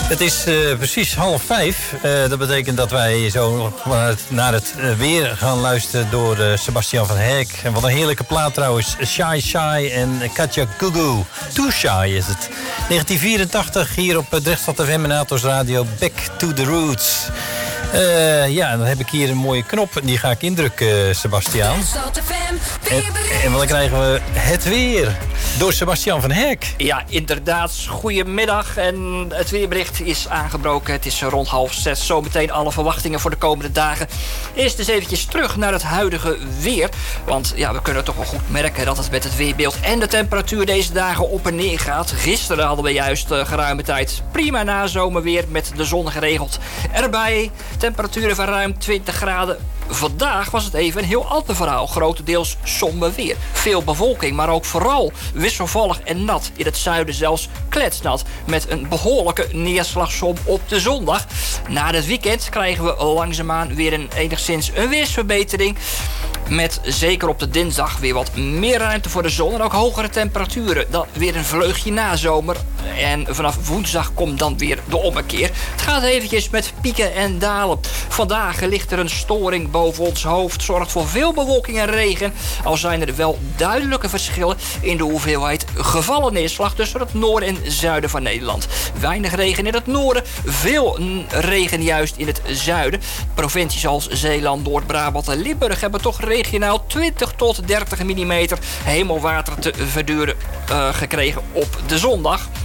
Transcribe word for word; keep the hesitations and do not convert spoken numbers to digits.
Het is uh, precies half vijf. Uh, dat betekent dat wij zo naar het uh, weer gaan luisteren door uh, Sebastian van Herk. En wat een heerlijke plaat trouwens. Shy Shy en Katja Gugu. Too Shy is het. negentien vierentachtig hier op Drechtstad F M en Atos Radio. Back to the Roots. Uh, ja, dan heb ik hier een mooie knop. Die ga ik indrukken, Sebastian. En, en dan krijgen we het weer. Door Sebastian van Herk. Ja, inderdaad. Goedemiddag. En het weerbericht is aangebroken. Het is rond half zes. Zometeen alle verwachtingen voor de komende dagen. Eerst eens eventjes terug naar het huidige weer. Want ja, we kunnen toch wel goed merken dat het met het weerbeeld en de temperatuur deze dagen op en neer gaat. Gisteren hadden we juist uh, geruime tijd prima nazomerweer met de zon geregeld. Erbij temperaturen van ruim twintig graden. Vandaag was het even een heel ander verhaal. Grotendeels somber weer. Veel bewolking, maar ook vooral wisselvallig en nat. In het zuiden zelfs kletsnat. Met een behoorlijke neerslagsom op de zondag. Na het weekend krijgen we langzaamaan weer een enigszins een weersverbetering. Met zeker op de dinsdag weer wat meer ruimte voor de zon. En ook hogere temperaturen. Dan weer een vleugje nazomer. En vanaf woensdag komt dan weer de ommekeer. Het gaat eventjes met pieken en dalen. Vandaag ligt er een storing boven ons hoofd. Zorgt voor veel bewolking en regen. Al zijn er wel duidelijke verschillen in de hoeveelheid gevallen neerslag tussen het noorden en zuiden van Nederland. Weinig regen in het noorden. Veel regen juist in het zuiden. Provincies als Zeeland, Noord-Brabant en Limburg hebben toch regionaal twintig tot dertig millimeter hemelwater te verduren uh, gekregen op de zondag.